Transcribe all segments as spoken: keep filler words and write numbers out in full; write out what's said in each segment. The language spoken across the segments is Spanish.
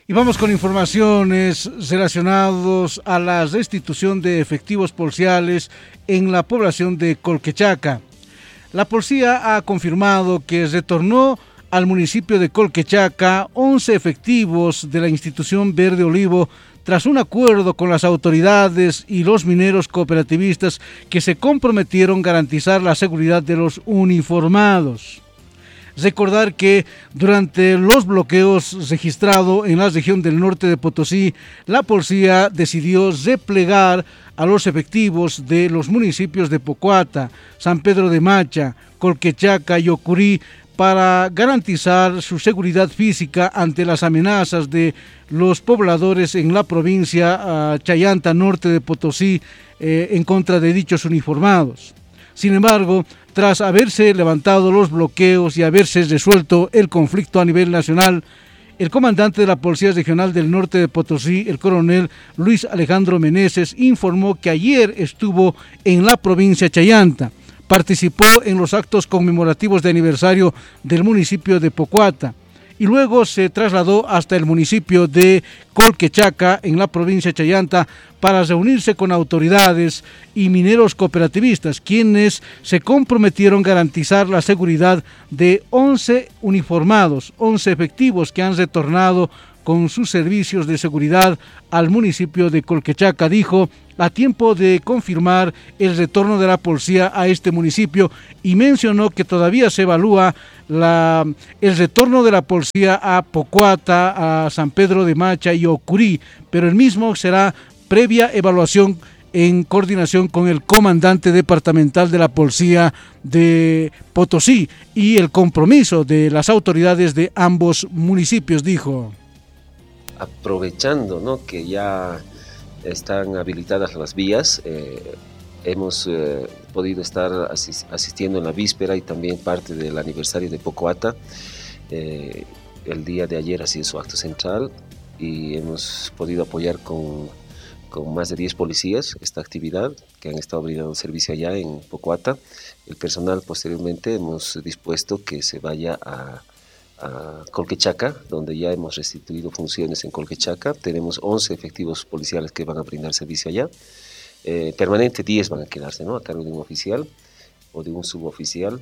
Y vamos con informaciones relacionadas a la restitución de efectivos policiales en la población de Colquechaca. La policía ha confirmado que retornó al municipio de Colquechaca once efectivos de la institución Verde Olivo tras un acuerdo con las autoridades y los mineros cooperativistas que se comprometieron a garantizar la seguridad de los uniformados. Recordar que durante los bloqueos registrados en la región del norte de Potosí, la policía decidió replegar a los efectivos de los municipios de Pocuata, San Pedro de Macha, Colquechaca y Ocurí para garantizar su seguridad física ante las amenazas de los pobladores en la provincia uh, Chayanta, norte de Potosí, eh, en contra de dichos uniformados. Sin embargo, tras haberse levantado los bloqueos y haberse resuelto el conflicto a nivel nacional, el comandante de la Policía Regional del Norte de Potosí, el coronel Luis Alejandro Meneses, informó que ayer estuvo en la provincia Chayanta. Participó en los actos conmemorativos de aniversario del municipio de Pocuata y luego se trasladó hasta el municipio de Colquechaca, en la provincia de Chayanta, para reunirse con autoridades y mineros cooperativistas, quienes se comprometieron a garantizar la seguridad de once uniformados, once efectivos que han retornado con sus servicios de seguridad al municipio de Colquechaca, dijo, a tiempo de confirmar el retorno de la policía a este municipio, y mencionó que todavía se evalúa la, el retorno de la policía a Pocuata, a San Pedro de Macha y Ocurí, pero el mismo será previa evaluación en coordinación con el comandante departamental de la policía de Potosí y el compromiso de las autoridades de ambos municipios, dijo. Aprovechando, ¿no?, que ya están habilitadas las vías, eh, hemos eh, podido estar asis- asistiendo en la víspera y también parte del aniversario de Pocuata. Eh, el día de ayer ha sido su acto central y hemos podido apoyar con, con más de diez policías esta actividad que han estado brindando servicio allá en Pocuata. El personal posteriormente hemos dispuesto que se vaya a a Colquechaca, donde ya hemos restituido funciones en Colquechaca. Tenemos once efectivos policiales que van a brindar servicio allá. Eh, permanente diez van a quedarse, ¿no?, a cargo de un oficial o de un suboficial.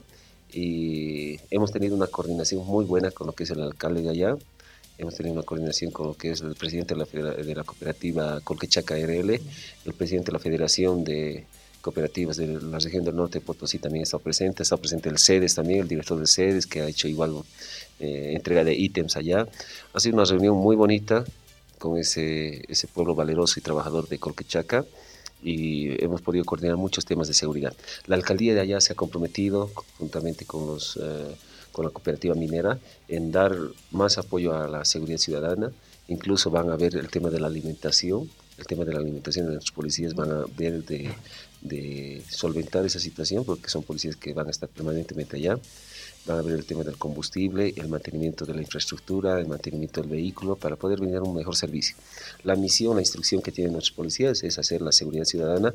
Y hemos tenido una coordinación muy buena con lo que es el alcalde de allá. Hemos tenido una coordinación con lo que es el presidente de la, de la cooperativa Colquechaca R L, el presidente de la Federación de Cooperativas de la región del norte de Potosí también está presente, está presente el CEDES también, el director del CEDES, que ha hecho igual eh, entrega de ítems allá. Ha sido una reunión muy bonita con ese, ese pueblo valeroso y trabajador de Colquechaca, y hemos podido coordinar muchos temas de seguridad. La alcaldía de allá se ha comprometido, juntamente con, los, eh, con la cooperativa minera, en dar más apoyo a la seguridad ciudadana. Incluso van a ver el tema de la alimentación, el tema de la alimentación de nuestros policías, van a ver de, de solventar esa situación, porque son policías que van a estar permanentemente allá. Van a ver el tema del combustible, el mantenimiento de la infraestructura, el mantenimiento del vehículo, para poder brindar un mejor servicio. La misión, la instrucción que tienen nuestros policías es hacer la seguridad ciudadana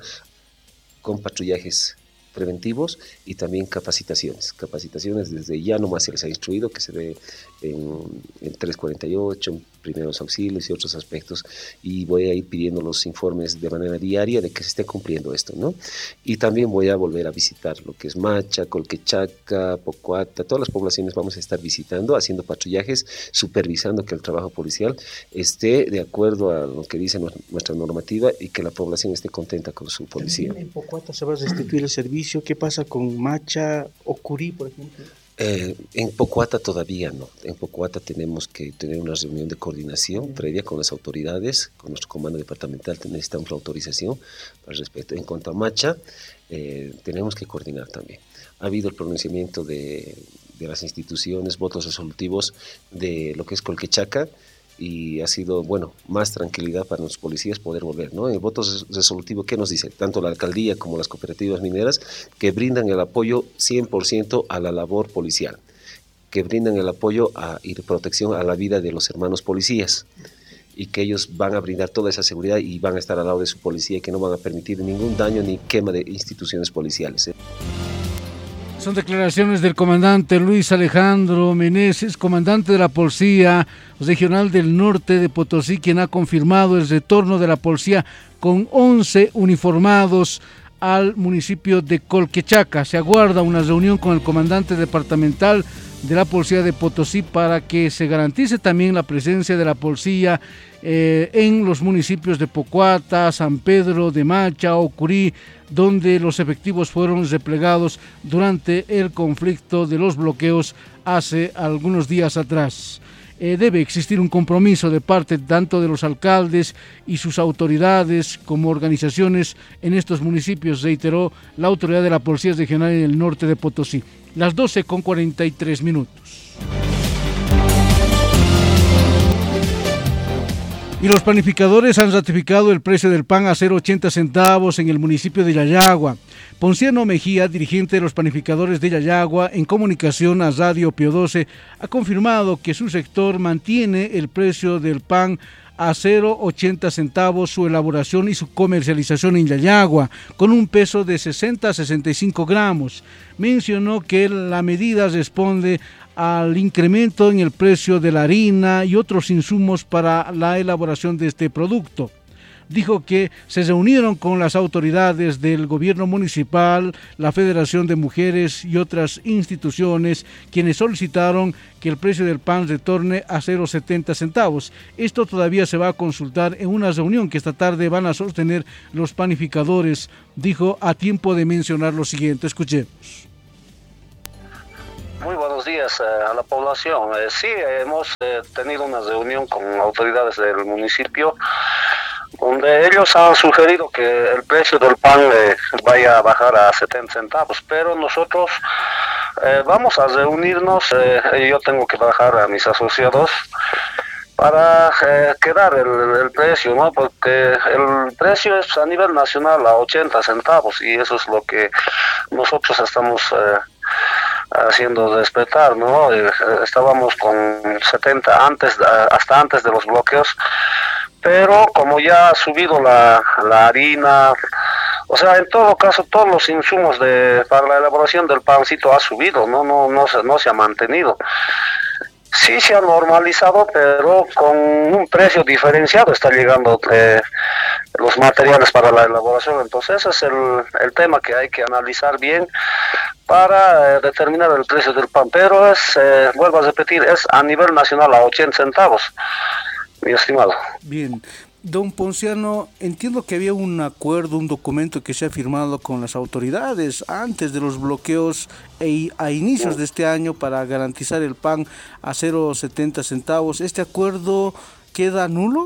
con patrullajes preventivos y también capacitaciones. Capacitaciones desde ya nomás se les ha instruido que se ve en, en trescientos cuarenta y ocho, en primeros auxilios y otros aspectos, y voy a ir pidiendo los informes de manera diaria de que se esté cumpliendo esto, ¿no? Y también voy a volver a visitar lo que es Macha, Colquechaca, Pocuata, todas las poblaciones vamos a estar visitando, haciendo patrullajes, supervisando que el trabajo policial esté de acuerdo a lo que dice nuestra normativa y que la población esté contenta con su policía. ¿También en Pocuata se va a restituir el servicio? ¿Qué pasa con Macha, Ocurí, por ejemplo? Eh, en Pocuata todavía no. En Pocuata tenemos que tener una reunión de coordinación uh-huh. previa con las autoridades, con nuestro comando departamental. Necesitamos la autorización al respecto. En cuanto a Macha, eh, tenemos que coordinar también. Ha habido el pronunciamiento de, de las instituciones, votos resolutivos de lo que es Colquechaca, y ha sido, bueno, más tranquilidad para los policías poder volver, ¿no? En el voto resolutivo, ¿qué nos dice? Tanto la alcaldía como las cooperativas mineras, que brindan el apoyo cien por ciento a la labor policial, que brindan el apoyo a, y de protección a la vida de los hermanos policías, y que ellos van a brindar toda esa seguridad y van a estar al lado de su policía, y que no van a permitir ningún daño ni quema de instituciones policiales, ¿eh? Son declaraciones del comandante Luis Alejandro Meneses, comandante de la Policía Regional del Norte de Potosí, quien ha confirmado el retorno de la policía con once uniformados al municipio de Colquechaca. Se aguarda una reunión con el comandante departamental de la Policía de Potosí para que se garantice también la presencia de la policía eh, en los municipios de Pocuata, San Pedro de Macha, Ocurí, donde los efectivos fueron replegados durante el conflicto de los bloqueos hace algunos días atrás. Eh, debe existir un compromiso de parte tanto de los alcaldes y sus autoridades como organizaciones en estos municipios, reiteró la autoridad de la Policía Regional en el norte de Potosí. Las doce con cuarenta y tres minutos. Y los panificadores han ratificado el precio del pan a cero coma ochenta centavos en el municipio de Yayagua. Ponciano Mejía, dirigente de los panificadores de Yayagua, en comunicación a Radio Pio doce, ha confirmado que su sector mantiene el precio del pan a cero coma ochenta centavos, su elaboración y su comercialización en Yayagua, con un peso de sesenta a sesenta y cinco gramos. Mencionó que la medida responde al incremento en el precio de la harina y otros insumos para la elaboración de este producto. Dijo que se reunieron con las autoridades del gobierno municipal, la Federación de Mujeres y otras instituciones, quienes solicitaron que el precio del pan retorne a cero coma setenta centavos. Esto todavía se va a consultar en una reunión que esta tarde van a sostener los panificadores, dijo a tiempo de mencionar lo siguiente. Escuchemos. Muy buenos días eh, a la población. Eh, sí, hemos eh, tenido una reunión con autoridades del municipio donde ellos han sugerido que el precio del pan eh, vaya a bajar a setenta centavos, pero nosotros eh, vamos a reunirnos, eh, yo tengo que bajar a mis asociados para eh, quedar el, el precio, ¿no? Porque el precio es a nivel nacional a ochenta centavos y eso es lo que nosotros estamos eh, haciendo respetar, ¿no? Eh, estábamos con setenta antes, hasta antes de los bloqueos, pero como ya ha subido la, la harina, o sea, en todo caso, todos los insumos de para la elaboración del pancito ha subido, no, no, no, se, no se ha mantenido. Sí se ha normalizado, pero con un precio diferenciado está llegando eh, los materiales para la elaboración. Entonces ese es el, el tema que hay que analizar bien para eh, determinar el precio del pan. Pero es, eh, vuelvo a repetir, es a nivel nacional a ochenta centavos, mi estimado. Bien. Don Ponciano, entiendo que había un acuerdo, un documento que se ha firmado con las autoridades antes de los bloqueos e a inicios de este año para garantizar el pan a cero coma setenta centavos. ¿Este acuerdo queda nulo?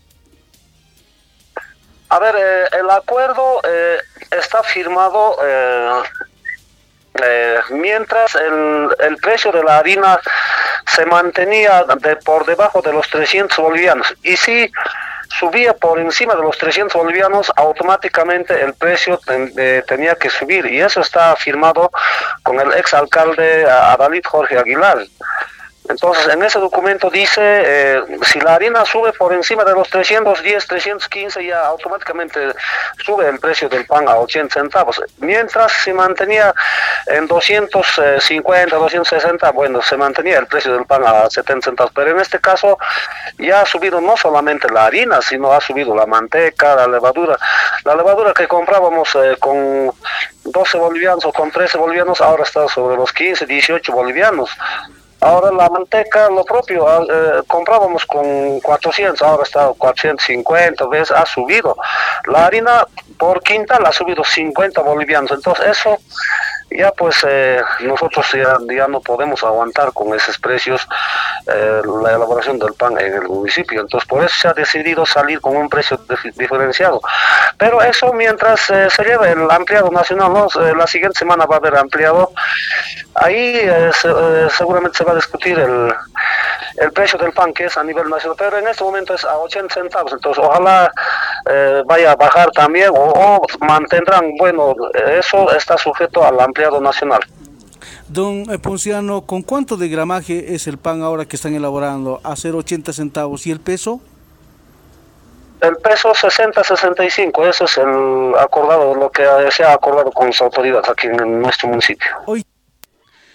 A ver, eh, el acuerdo eh, está firmado eh, eh, mientras el, el precio de la harina se mantenía de, por debajo de los trescientos bolivianos. Y si subía por encima de los trescientos bolivianos, automáticamente el precio ten, eh, tenía que subir, y eso está firmado con el exalcalde Adalid Jorge Aguilar. Entonces, en ese documento dice, eh, si la harina sube por encima de los trescientos diez, trescientos quince, ya automáticamente sube el precio del pan a ochenta centavos. Mientras se mantenía en doscientos cincuenta, doscientos sesenta, bueno, se mantenía el precio del pan a setenta centavos. Pero en este caso ya ha subido no solamente la harina, sino ha subido la manteca, la levadura. La levadura que comprábamos eh, con doce bolivianos o con trece bolivianos, ahora está sobre los quince, dieciocho bolivianos. Ahora la manteca, lo propio, eh, comprábamos con cuatrocientos, ahora está cuatrocientos cincuenta, ¿ves? Ha subido. La harina por quintal ha subido cincuenta bolivianos, entonces eso ya pues eh, nosotros ya, ya no podemos aguantar con esos precios eh, la elaboración del pan en el municipio. Entonces por eso se ha decidido salir con un precio diferenciado. Pero eso mientras eh, se lleve el ampliado nacional, ¿no? Eh, la siguiente semana va a haber ampliado. Ahí eh, se, eh, seguramente se va a discutir el, el precio del pan, que es a nivel nacional, pero en este momento es a ochenta centavos. Entonces ojalá eh, vaya a bajar también o, o mantendrán. Bueno, eso está sujeto al ampliado nacional. Don Ponciano, ¿con cuánto de gramaje es el pan ahora que están elaborando? A cero coma ochenta centavos. ¿Y el peso? El peso sesenta a sesenta y cinco, eso es el acordado, lo que se ha acordado con las autoridades aquí en nuestro municipio. Hoy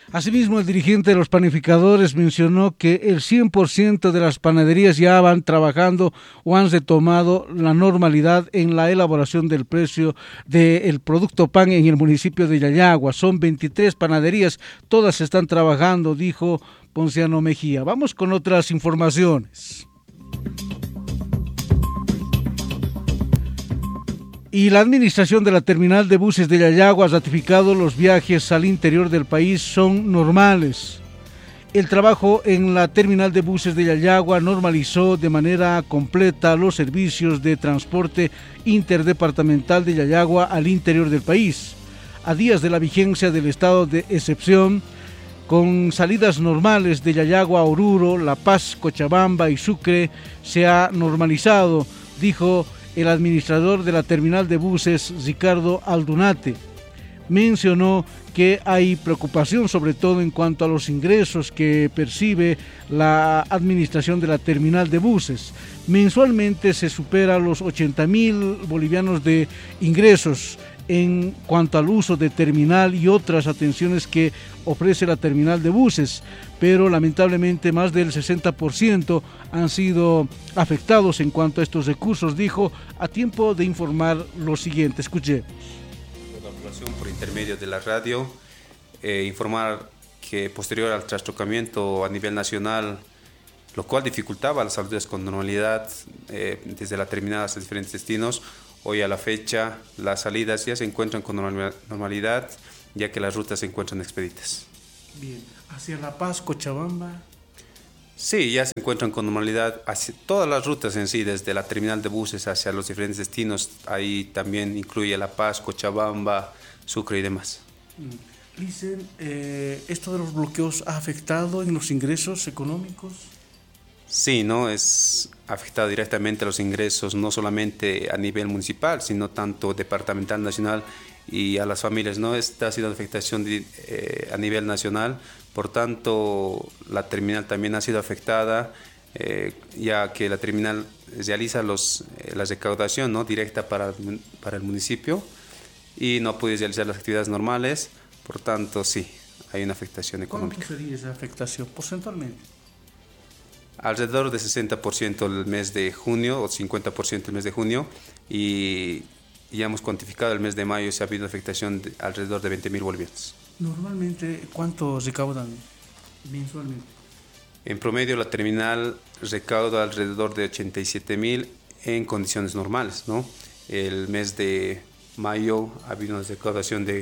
Asimismo, el dirigente de los panificadores mencionó que el cien por ciento de las panaderías ya van trabajando o han retomado la normalidad en la elaboración del precio del producto pan en el municipio de Yayagua. Son veintitrés panaderías, todas están trabajando, dijo Ponciano Mejía. Vamos con otras informaciones. Y la administración de la terminal de buses de Yayagua ha ratificado los viajes al interior del país son normales. El trabajo en la terminal de buses de Yayagua normalizó de manera completa los servicios de transporte interdepartamental de Yayagua al interior del país. A días de la vigencia del estado de excepción, con salidas normales de Yayagua a Oruro, La Paz, Cochabamba y Sucre, se ha normalizado, dijo el administrador de la terminal de buses, Ricardo Aldunate. Mencionó que hay preocupación sobre todo en cuanto a los ingresos que percibe la administración de la terminal de buses. Mensualmente se supera los ochenta mil bolivianos de ingresos en cuanto al uso de terminal y otras atenciones que ofrece la terminal de buses, pero lamentablemente más del sesenta por ciento han sido afectados en cuanto a estos recursos, dijo a tiempo de informar lo siguiente. Escuché. La población por intermedio de la radio, eh, informar que posterior al trastocamiento a nivel nacional, lo cual dificultaba las salidas con normalidad eh, desde la terminal hasta diferentes destinos. Hoy a la fecha las salidas ya se encuentran con normalidad, ya que las rutas se encuentran expeditas. Bien, hacia La Paz, Cochabamba. Sí, ya se encuentran con normalidad. Hacia todas las rutas en sí, desde la terminal de buses hacia los diferentes destinos, ahí también incluye La Paz, Cochabamba, Sucre y demás. Dicen, eh, ¿esto de los bloqueos ha afectado en los ingresos económicos? Sí, no, es afectado directamente a los ingresos, no solamente a nivel municipal, sino tanto departamental, nacional y a las familias, ¿no? Esta ha sido una afectación de, eh, a nivel nacional, por tanto, la terminal también ha sido afectada, eh, ya que la terminal realiza los, eh, la recaudación, ¿no?, directa para, para el municipio y no puede realizar las actividades normales, por tanto, sí, hay una afectación económica. ¿Cuánto sería esa afectación porcentualmente? Alrededor de sesenta por ciento el mes de junio o cincuenta por ciento el mes de junio y ya hemos cuantificado el mes de mayo, se ha habido afectación de alrededor de veinte mil bolivianos. Normalmente, ¿cuánto recaudan mensualmente? En promedio la terminal recauda alrededor de ochenta y siete mil en condiciones normales, ¿no? El mes de mayo ha habido una recaudación de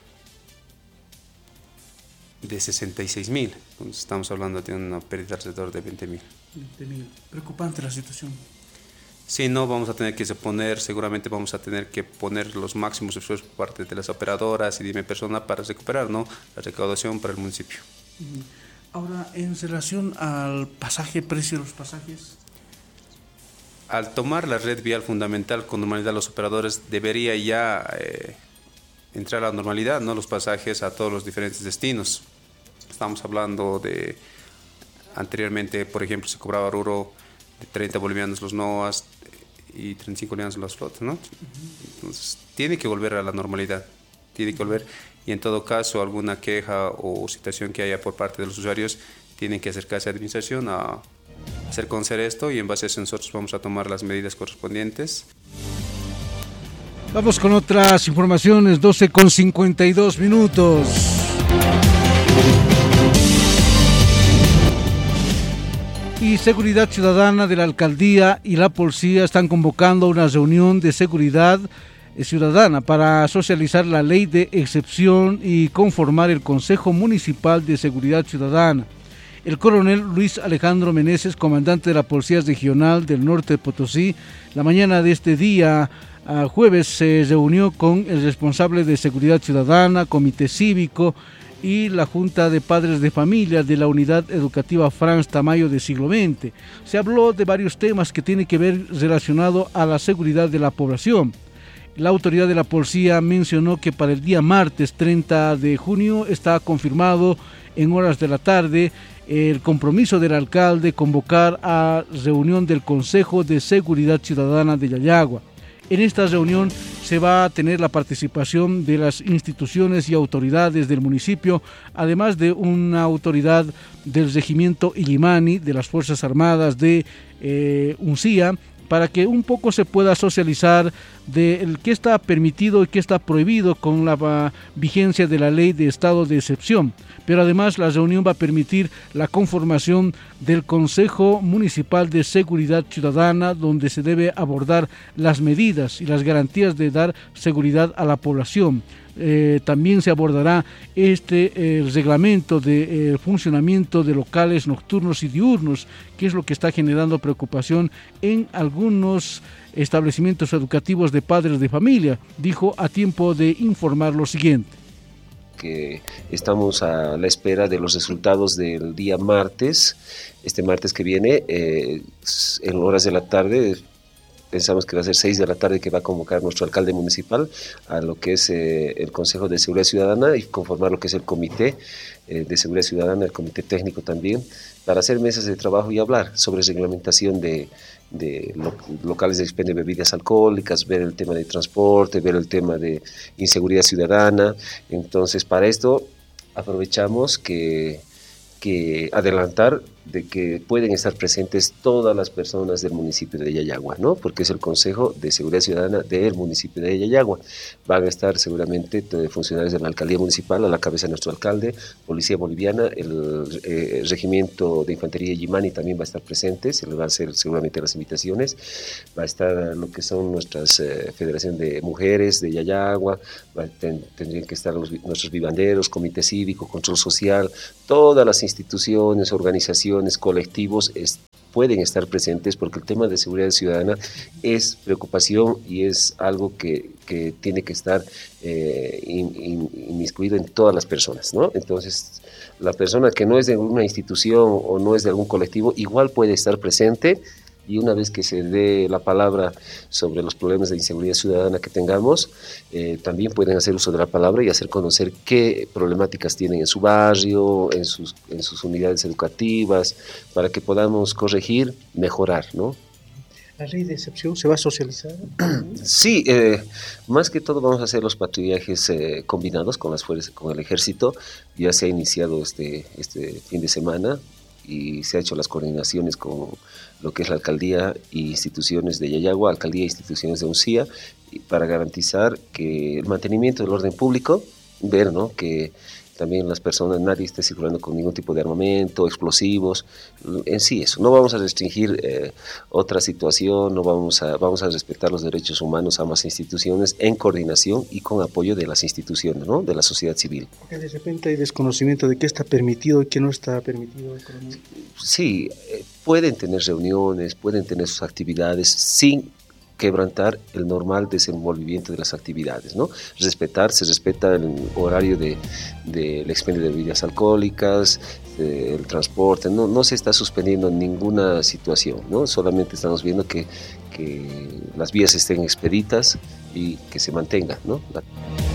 de sesenta y seis mil, entonces estamos hablando de una pérdida alrededor de veinte mil. veinte mil. Preocupante la situación. Sí, no, vamos a tener que poner, seguramente vamos a tener que poner los máximos esfuerzos por parte de las operadoras y de mi persona para recuperar, ¿no?, la recaudación para el municipio. Ahora, en relación al pasaje, precio de los pasajes. Al tomar la red vial fundamental con normalidad, los operadores debería ya eh, entrar a la normalidad, ¿no?, los pasajes a todos los diferentes destinos. Estamos hablando de, anteriormente, por ejemplo, se cobraba Oruro de treinta bolivianos los NOAS y treinta y cinco bolivianos las flotas, ¿no? Entonces, tiene que volver a la normalidad, tiene que volver, y en todo caso, alguna queja o situación que haya por parte de los usuarios, tienen que acercarse a la administración a hacer conocer esto, y en base a eso nosotros vamos a tomar las medidas correspondientes. Vamos con otras informaciones, doce con cincuenta y dos minutos. Y Seguridad Ciudadana de la Alcaldía y la Policía están convocando una reunión de seguridad ciudadana para socializar la ley de excepción y conformar el Consejo Municipal de Seguridad Ciudadana. El coronel Luis Alejandro Meneses, comandante de la Policía Regional del Norte de Potosí, la mañana de este día, a jueves, se reunió con el responsable de Seguridad Ciudadana, Comité Cívico y la Junta de Padres de Familia de la Unidad Educativa Franz Tamayo de Siglo veinte. Se habló de varios temas que tienen que ver relacionado a la seguridad de la población. La autoridad de la policía mencionó que para el día martes treinta de junio está confirmado en horas de la tarde el compromiso del alcalde convocar a reunión del Consejo de Seguridad Ciudadana de Yayagua. En esta reunión se va a tener la participación de las instituciones y autoridades del municipio, además de una autoridad del regimiento Illimani, de las Fuerzas Armadas de eh, Uncía, para que un poco se pueda socializar de qué está permitido y qué está prohibido con la uh, vigencia de la ley de estado de excepción. Pero además la reunión va a permitir la conformación del Consejo Municipal de Seguridad Ciudadana, donde se debe abordar las medidas y las garantías de dar seguridad a la población. Eh, también se abordará este eh, reglamento de eh, funcionamiento de locales nocturnos y diurnos, que es lo que está generando preocupación en algunos establecimientos educativos de padres de familia. Dijo a tiempo de informar lo siguiente: que estamos a la espera de los resultados del día martes, este martes que viene, eh, en horas de la tarde. Pensamos que va a ser seis de la tarde que va a convocar nuestro alcalde municipal a lo que es eh, el Consejo de Seguridad Ciudadana y conformar lo que es el Comité eh, de Seguridad Ciudadana, el Comité Técnico también, para hacer mesas de trabajo y hablar sobre reglamentación de, de lo, locales de expendio de bebidas alcohólicas, ver el tema de transporte, ver el tema de inseguridad ciudadana. Entonces, para esto aprovechamos que, que adelantar de que pueden estar presentes todas las personas del municipio de Yayagua, ¿no? Porque es el Consejo de Seguridad Ciudadana del municipio de Yayagua. Van a estar seguramente funcionarios de la alcaldía municipal, a la cabeza de nuestro alcalde, policía boliviana, el, eh, el regimiento de infantería Illimani también va a estar presente, se les van a hacer seguramente las invitaciones. Va a estar lo que son nuestras eh, Federación de Mujeres de Yayagua, va, ten, tendrían que estar los, nuestros vivanderos, Comité Cívico, Control Social, todas las instituciones, organizaciones, colectivos es, pueden estar presentes, porque el tema de seguridad ciudadana es preocupación y es algo que, que tiene que estar eh, in, in, inmiscuido en todas las personas, ¿no? Entonces, la persona que no es de una institución o no es de algún colectivo, igual puede estar presente, y una vez que se dé la palabra sobre los problemas de inseguridad ciudadana que tengamos, eh, también pueden hacer uso de la palabra y hacer conocer qué problemáticas tienen en su barrio, en sus, en sus unidades educativas, para que podamos corregir, mejorar, ¿no? ¿La ley de excepción se va a socializar? Sí, eh, más que todo vamos a hacer los patrullajes eh, combinados con las fuerzas, con el ejército. Ya se ha iniciado este, este fin de semana y se ha hecho las coordinaciones con lo que es la alcaldía e instituciones de Yayagua, alcaldía e instituciones de Uncía, para garantizar que el mantenimiento del orden público, ver, ¿no?, que también las personas, nadie esté circulando con ningún tipo de armamento, explosivos, en sí eso. No vamos a restringir eh, otra situación, no vamos a, vamos a respetar los derechos humanos a ambas instituciones en coordinación y con apoyo de las instituciones, ¿no?, de la sociedad civil. Porque de repente hay desconocimiento de qué está permitido y qué no está permitido. Sí, eh, pueden tener reuniones, pueden tener sus actividades sin quebrantar el normal desenvolvimiento de las actividades, ¿no? Respetar, se respeta el horario de, de, del expendio de bebidas alcohólicas, de, el transporte, no, no se está suspendiendo ninguna situación, ¿no? Solamente estamos viendo que, que las vías estén expeditas y que se mantengan, ¿no? La...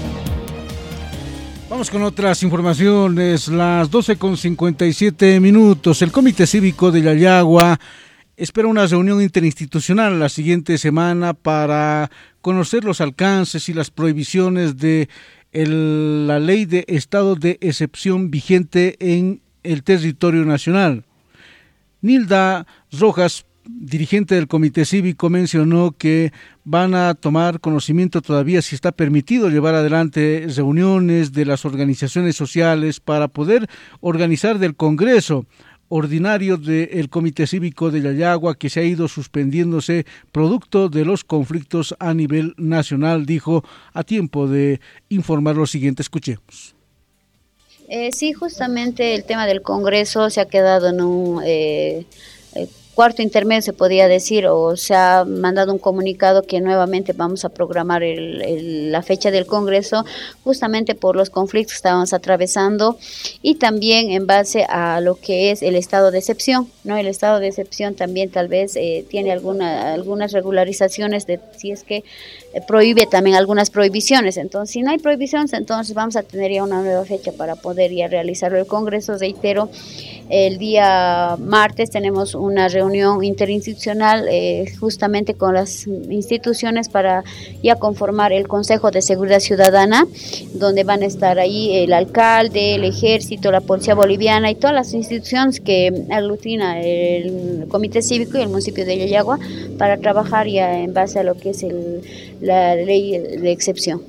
Vamos con otras informaciones, las doce con cincuenta y siete minutos. El Comité Cívico de Yayagua espera una reunión interinstitucional la siguiente semana para conocer los alcances y las prohibiciones de el, la ley de estado de excepción vigente en el territorio nacional. Nilda Rojas, dirigente del Comité Cívico, mencionó que van a tomar conocimiento todavía si está permitido llevar adelante reuniones de las organizaciones sociales para poder organizar del Congreso ordinario del Comité Cívico de Yayagua, que se ha ido suspendiéndose producto de los conflictos a nivel nacional. Dijo a tiempo de informar lo siguiente, escuchemos. Eh, sí, justamente el tema del Congreso se ha quedado en un eh, eh, cuarto intermedio, se podía decir, o se ha mandado un comunicado que nuevamente vamos a programar el, el, la fecha del Congreso, justamente por los conflictos que estábamos atravesando y también en base a lo que es el estado de excepción, ¿no? El estado de excepción también tal vez eh, tiene alguna, algunas regularizaciones de si es que eh, prohíbe también algunas prohibiciones. Entonces, si no hay prohibiciones, entonces vamos a tener ya una nueva fecha para poder ya realizar el Congreso. Reitero, El día martes tenemos una reunión interinstitucional eh, justamente con las instituciones para ya conformar el Consejo de Seguridad Ciudadana, donde van a estar ahí el alcalde, el ejército, la policía boliviana y todas las instituciones que aglutina el Comité Cívico y el municipio de Yayagua para trabajar ya en base a lo que es el, la ley de excepción.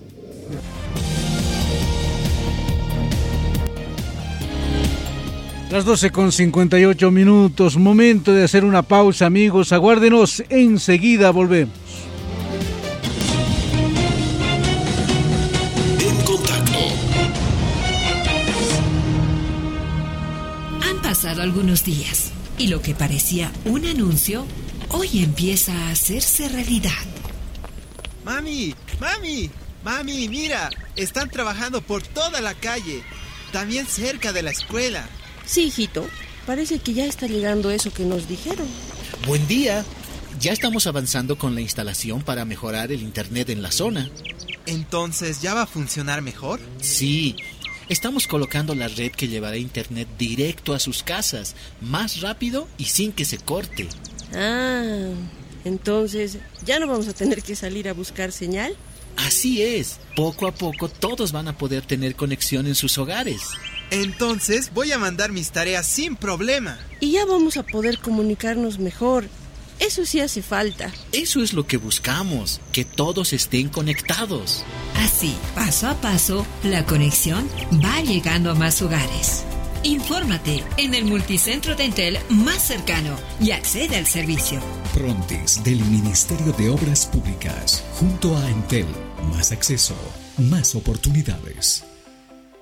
Las doce con cincuenta y ocho minutos, momento de hacer una pausa, amigos, aguárdenos, enseguida volvemos. En contacto. Han pasado algunos días y lo que parecía un anuncio, hoy empieza a hacerse realidad. Mami, mami, mami, mira, están trabajando por toda la calle, también cerca de la escuela. Sí, hijito, parece que ya está llegando eso que nos dijeron. Buen día. Ya estamos avanzando con la instalación para mejorar el internet en la zona. ¿Entonces ya va a funcionar mejor? Sí, estamos colocando la red que llevará internet directo a sus casas, más rápido y sin que se corte. Ah, entonces ya no vamos a tener que salir a buscar señal. Así es, poco a poco todos van a poder tener conexión en sus hogares. Entonces voy a mandar mis tareas sin problema. Y ya vamos a poder comunicarnos mejor. Eso sí hace falta. Eso es lo que buscamos, que todos estén conectados. Así, paso a paso, la conexión va llegando a más hogares. Infórmate en el multicentro de Entel más cercano y accede al servicio. Prontis del Ministerio de Obras Públicas, junto a Entel, más acceso, más oportunidades.